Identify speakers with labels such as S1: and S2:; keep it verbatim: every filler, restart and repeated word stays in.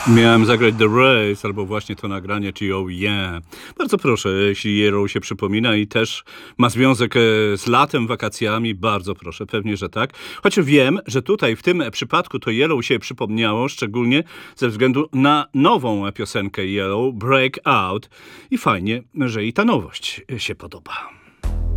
S1: Miałem zagrać The Race, albo właśnie to nagranie, czyli Oh Yeah. Bardzo proszę, jeśli Yellow się przypomina i też ma związek e, z latem, wakacjami, bardzo proszę, pewnie, że tak. Choć wiem, że tutaj w tym przypadku to Yellow się przypomniało, szczególnie ze względu na nową piosenkę Yellow, Break Out. I fajnie, że i ta nowość się podoba.